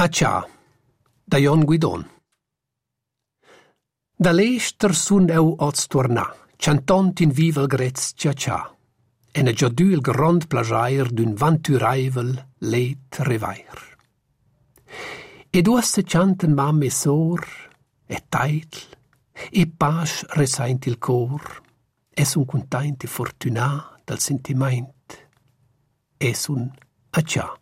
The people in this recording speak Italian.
Atgà, da Jon Guidon. Da l'ester sun eu oz tuornà, chantant in vivel grez tgia-tgia, en a giodù il grond plaschair d'un vanturaivel let revair. Ed uossa chanten mam e sor, e taitl, e pas resaint il cor, e sun cuntaint e fortunà dal sentiment, e sun atgà.